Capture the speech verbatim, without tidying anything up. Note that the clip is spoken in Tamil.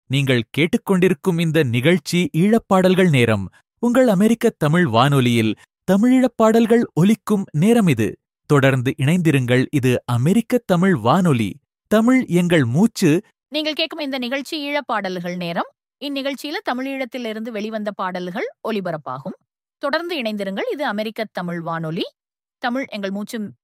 நீங்கள் கேட்டுக்கொண்டிருக்கும் இந்த நிகழ்ச்சி ஈழப்பாடல்கள் நேரம். உங்கள் அமெரிக்க தமிழ் வானொலியில் தமிழீழப் பாடல்கள் ஒலிக்கும் நேரம் இது. தொடர்ந்து இணைந்திருங்கள். இது அமெரிக்க தமிழ் வானொலி. தமிழ் எங்கள் மூச்சு. நீங்கள் கேட்கும் இந்த நிகழ்ச்சி ஈழப்பாடல்கள் நேரம். இந்நிகழ்ச்சியில தமிழீழத்திலிருந்து வெளிவந்த பாடல்கள் ஒலிபரப்பாகும். தொடர்ந்து இணைந்திருங்கள். இது அமெரிக்க தமிழ் வானொலி. தமிழ் எங்கள் மூச்சு